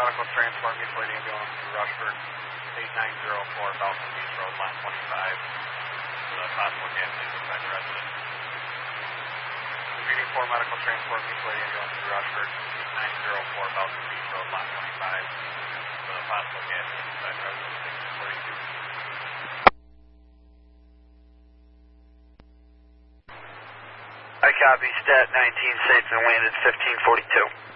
medical transport, Mutual Aid ambulance to Rushford, 8904 Balsam Beach Road, line 25, with a possible gasoline suspect resident. Repeating 4 medical transport, Mutual Aid ambulance to Rushford, 8904 Balsam Beach Road, line 25, with a possible gasoline suspect resident, 1642. I copy, stat 19, safe and landed 1542.